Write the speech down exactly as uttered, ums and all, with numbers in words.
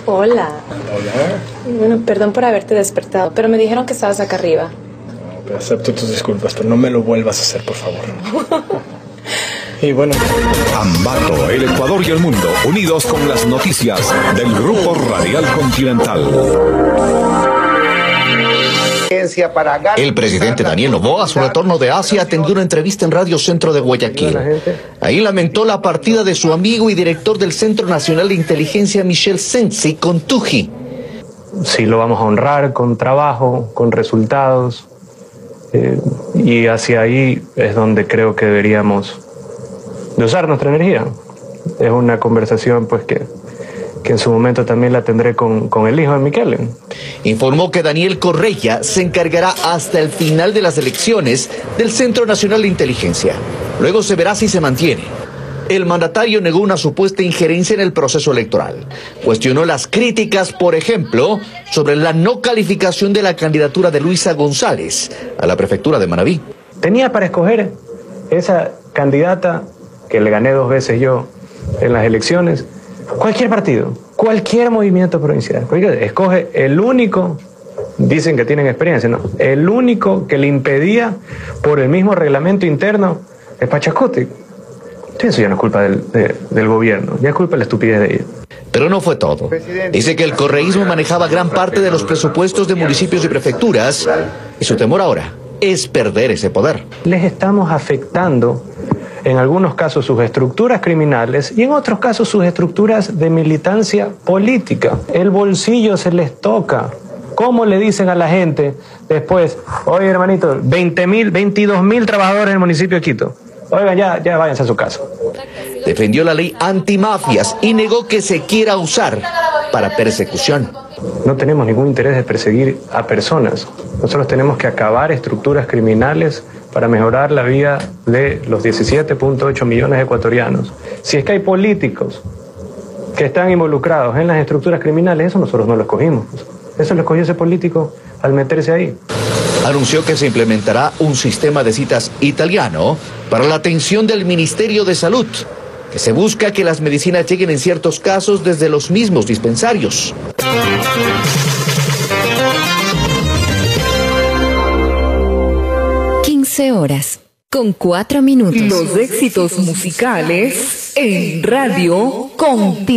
Hola. Hola. Bueno, perdón por haberte despertado, pero me dijeron que estabas acá arriba. No, pero acepto tus disculpas, pero no me lo vuelvas a hacer, por favor. Y bueno. Ambato, el Ecuador y el mundo, unidos con las noticias del Grupo Radial Continental. El presidente Daniel Noboa, a su retorno de Asia, atendió una entrevista en Radio Centro de Guayaquil. Ahí lamentó la partida de su amigo y director del Centro Nacional de Inteligencia, Michel Sensi, Contuji. Sí, lo vamos a honrar con trabajo, con resultados, eh, y hacia ahí es donde creo que deberíamos de usar nuestra energía. Es una conversación pues que, que en su momento también la tendré con, con el hijo de Miquel. Informó que Daniel Correia se encargará hasta el final de las elecciones del Centro Nacional de Inteligencia. Luego se verá si se mantiene. El mandatario negó una supuesta injerencia en el proceso electoral. Cuestionó las críticas, por ejemplo, sobre la no calificación de la candidatura de Luisa González a la prefectura de Manabí. Tenía para escoger esa candidata que le gané dos veces yo en las elecciones, cualquier partido, cualquier movimiento provincial. Escoge el único, dicen que tienen experiencia, ¿no? El único que le impedía por el mismo reglamento interno es Pachacuti. Eso ya no es culpa del, de, del gobierno, ya es culpa de la estupidez de ellos. Pero no fue todo. Dice que el correísmo manejaba gran parte de los presupuestos de municipios y prefecturas y su temor ahora es perder ese poder. Les estamos afectando en algunos casos sus estructuras criminales y en otros casos sus estructuras de militancia política. El bolsillo se les toca. ¿Cómo le dicen a la gente después, oye hermanito, veinte mil, veintidós mil trabajadores en el municipio de Quito? Oigan, ya, ya váyanse a su casa. Defendió la ley antimafias y negó que se quiera usar para persecución. No tenemos ningún interés de perseguir a personas. Nosotros tenemos que acabar estructuras criminales para mejorar la vida de los diecisiete punto ocho millones de ecuatorianos. Si es que hay políticos que están involucrados en las estructuras criminales, eso nosotros no lo escogimos. Eso lo escogió ese político al meterse ahí. Anunció que se implementará un sistema de citas italiano para la atención del Ministerio de Salud, que se busca que las medicinas lleguen en ciertos casos desde los mismos dispensarios. quince horas, con cuatro minutos. Los éxitos musicales en Radio Continental.